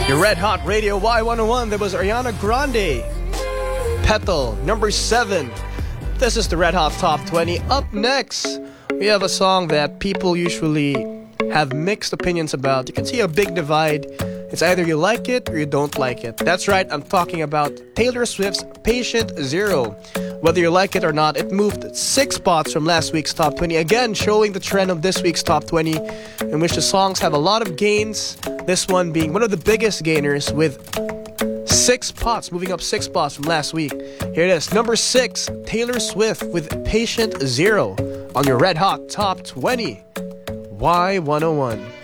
Your Red Hot Radio Y101, there was Ariana Grande. Petal, number 7. This is the Red Hot Top 20. Up next, we have a song that people usually have mixed opinions about. You can see a big divide. It's either you like it or you don't like it. That's right, I'm talking about Taylor Swift's Patient Zero. Whether you like it or not, it moved 6 spots from last week's Top 20. Again, showing the trend of this week's Top 20, in which the songs have a lot of gains. This one being one of the biggest gainers with 6 spots, moving up 6 spots from last week. Here it is, number 6, Taylor Swift with Patient Zero on your Red Hot Top 20. Y101.